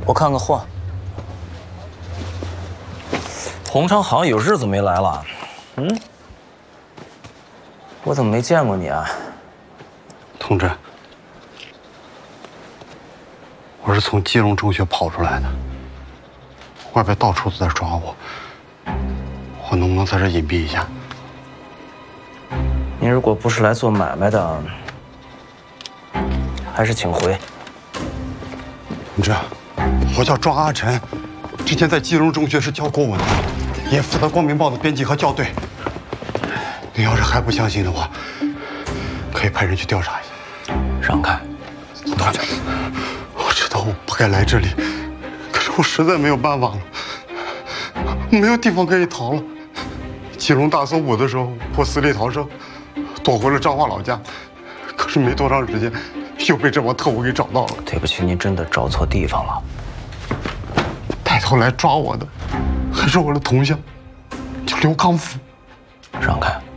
我看个货。洪昌好像有日子没来了。嗯，我怎么没见过你啊？ 同志，我是从基隆中学跑出来的，外边到处都在抓我，我能不能在这隐蔽一下？ 你如果不是来做买卖的，还是请回。 同志，我叫庄阿晨，之前在基隆中学是教国文的，也负责《光明报》的编辑和校对。你要是还不相信的话，可以派人去调查一下。 让开， 同志，我知道我不该来这里，可是我实在没有办法了，没有地方可以逃了。基隆大搜捕的时候，我死里逃生，躲回了彰化老家，可是没多长时间，又被这帮特务给找到了。 对不起，您真的找错地方了。 带头来抓我的，还是我的同乡，叫刘康福。 让开。